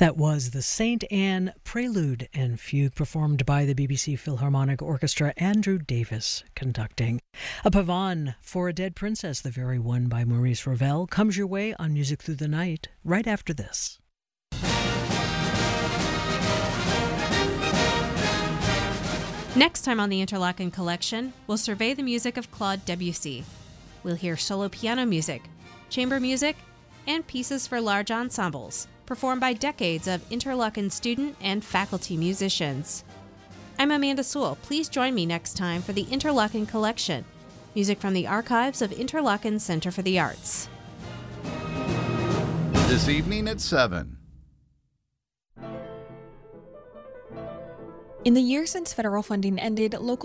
That was the St. Anne Prelude and Fugue, performed by the BBC Philharmonic Orchestra, Andrew Davis conducting. A pavane for a Dead Princess, the very one by Maurice Ravel, comes your way on Music Through the Night right after this. Next time on the Interlaken Collection, we'll survey the music of Claude Debussy. We'll hear solo piano music, chamber music, and pieces for large ensembles, performed by decades of Interlaken student and faculty musicians. I'm Amanda Sewell. Please join me next time for the Interlaken Collection, music from the archives of Interlaken Center for the Arts. This evening at 7. In the years since federal funding ended, local